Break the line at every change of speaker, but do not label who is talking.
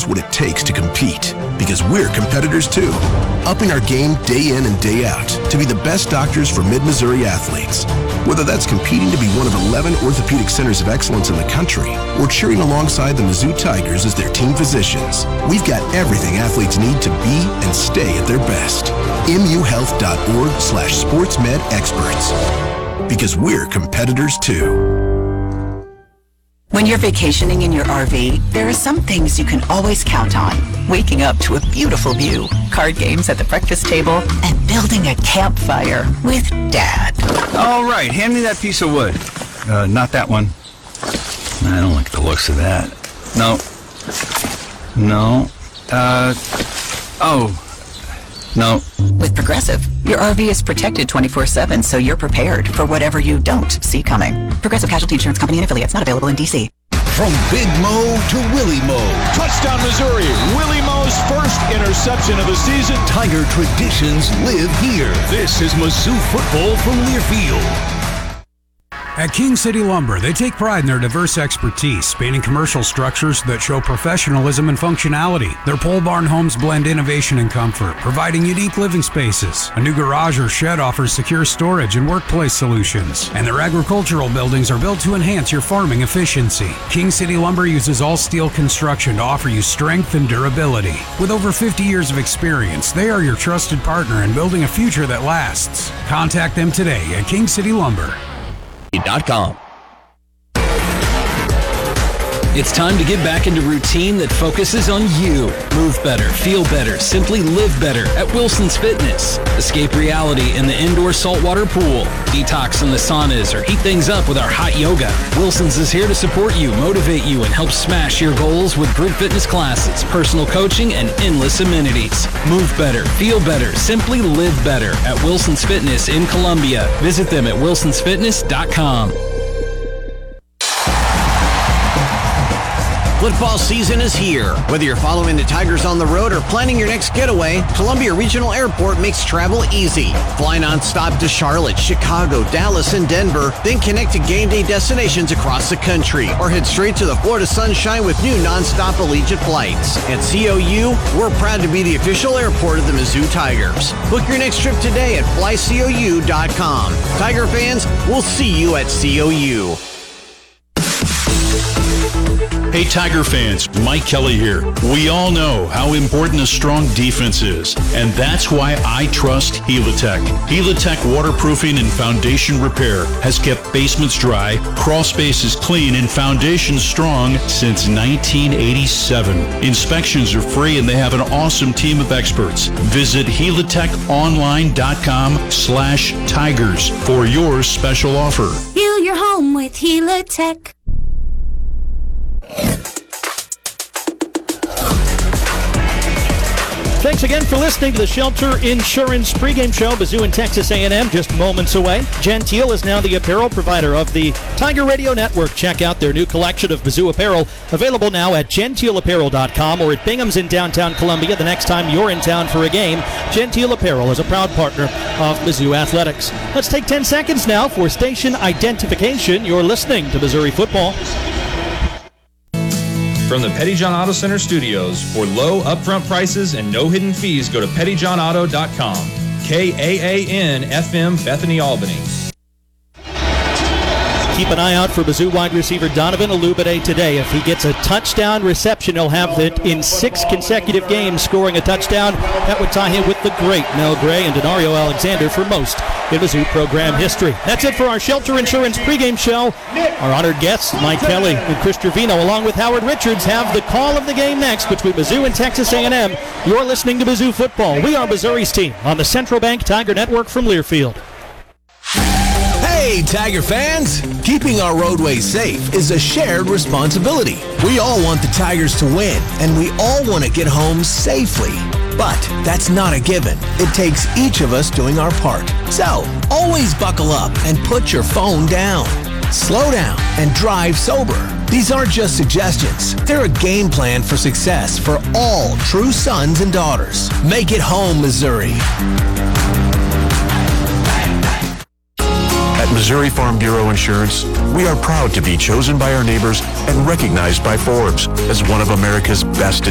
knows what it takes to compete, because we're competitors too. Upping our game day in and day out to be the best doctors for Mid-Missouri athletes. Whether that's competing to be one of 11 orthopedic centers of excellence in the country or cheering alongside the Mizzou Tigers as their team physicians, we've got everything athletes need to be and stay at their best. muhealth.org/sportsmedexperts. Because we're competitors too.
When you're vacationing in your RV, there are some things you can always count on. Waking up to a beautiful view, card games at the breakfast table, and building a campfire with Dad.
All right, hand me that piece of wood. Not that one. I don't like the looks of that. No. No.
With Progressive, your RV is protected 24/7, so you're prepared for whatever you don't see coming. Progressive Casualty Insurance Company and affiliates, not available in D.C.
From Big Mo to Willie Mo.
Touchdown, Missouri. Willie Mo's first interception of the season.
Tiger traditions live here. This is Mizzou football from Learfield.
At King City Lumber, they take pride in their diverse expertise, spanning commercial structures that show professionalism and functionality. Their pole barn homes blend innovation and comfort, providing unique living spaces. A new garage or shed offers secure storage and workplace solutions. And their agricultural buildings are built to enhance your farming efficiency. King City Lumber uses all steel construction to offer you strength and durability. With over 50 years of experience, they are your trusted partner in building a future that lasts. Contact them today at King City Lumber.
It's time to get back into routine that focuses on you. Move better, feel better, simply live better at Wilson's Fitness. Escape reality in the indoor saltwater pool. Detox in the saunas or heat things up with our hot yoga. Wilson's is here to support you, motivate you, and help smash your goals with group fitness classes, personal coaching, and endless amenities. Move better, feel better, simply live better at Wilson's Fitness in Columbia. Visit them at wilsonsfitness.com.
Football season is here. Whether you're following the Tigers on the road or planning your next getaway, Columbia Regional Airport makes travel easy. Fly nonstop to Charlotte, Chicago, Dallas, and Denver, then connect to game day destinations across the country, or head straight to the Florida sunshine with new nonstop Allegiant flights. At COU, we're proud to be the official airport of the Mizzou Tigers. Book your next trip today at flycou.com. Tiger fans, we'll see you at COU.
Hey Tiger fans, Mike Kelly here. We all know how important a strong defense is, and that's why I trust Helitech. Helitech waterproofing and foundation repair has kept basements dry, crawl spaces clean, and foundations strong since 1987. Inspections are free and they have an awesome team of experts. Visit helitechonline.com/tigers for your special offer.
Heal your home with Helitech.
Thanks again for listening to the Shelter Insurance pregame show. Mizzou and Texas A&M just moments away. Genteel is now the apparel provider of the Tiger Radio Network. Check out their new collection of Mizzou apparel, available now at GentielApparel.com or at Bingham's in downtown Columbia. The next time you're in town for a game, Genteel Apparel is a proud partner of Mizzou Athletics. Let's take 10 seconds now for station identification. You're listening to Missouri Football.
From the Pettyjohn Auto Center studios, for low upfront prices and no hidden fees, go to pettyjohnauto.com. KAAN FM, Bethany, Albany.
Keep an eye out for Mizzou wide receiver Donovan Olubade today. If he gets a touchdown reception, he'll have it in 6 consecutive games, scoring a touchdown. That would tie him with the great Mel Gray and Denario Alexander for most in Mizzou program history. That's it for our Shelter Insurance pregame show. Our honored guests, Mike Kelly and Chris Trevino, along with Howard Richards, have the call of the game next between Mizzou and Texas A&M. You're listening to Mizzou Football. We are Missouri's team on the Central Bank Tiger Network from Learfield.
Hey, Tiger fans! Keeping our roadways safe is a shared responsibility. We all want the Tigers to win, and we all want to get home safely. But that's not a given. It takes each of us doing our part. So, always buckle up and put your phone down. Slow down and drive sober. These aren't just suggestions. They're a game plan for success for all true sons and daughters. Make it home, Missouri.
At Missouri Farm Bureau Insurance, we are proud to be chosen by our neighbors and recognized by Forbes as one of America's best